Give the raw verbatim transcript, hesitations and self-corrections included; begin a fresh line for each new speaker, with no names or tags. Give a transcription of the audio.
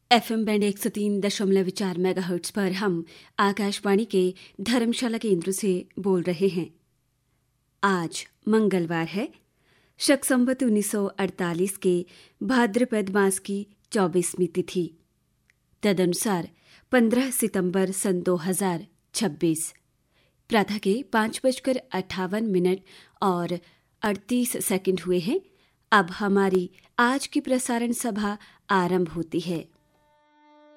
F M band एक सौ तीन दशमलव चार मेगाहर्ट्ज पर हम आकाशवाणी के धर्मशाला केंद्र से बोल रहे हैं। आज मंगलवार है, शक संवत उन्नीस सौ अड़तालीस के भाद्रपद मास की चौबीसवीं तिथि, तदनुसार पंद्रह सितंबर सन दो हजार छब्बीस। प्रातः के पाँच बजकर अट्ठावन मिनट और अड़तीस सेकंड हुए हैं। अब हमारी आज की प्रसारण सभा आरंभ होती है।